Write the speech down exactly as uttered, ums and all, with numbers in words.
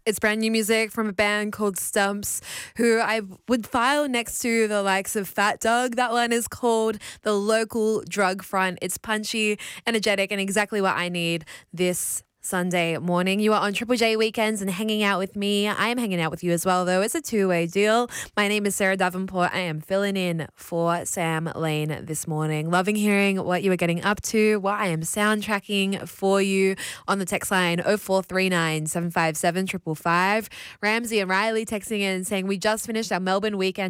It's brand new music from a band called Stumps, who I would file next to the likes of Fat Dog. That one is called The Local Drug Front. It's punchy, energetic, and exactly what I need this Sunday morning. You are on Triple J Weekends and hanging out with me. I am hanging out with you as well, though. It's a two-way deal. My name is Sarah Davenport. I am filling in for Sam Lane this morning. Loving hearing what you are getting up to, what I am soundtracking for you on the text line oh four three nine, seven five seven, five five five. Ramsey and Riley texting in saying, we just finished our Melbourne weekend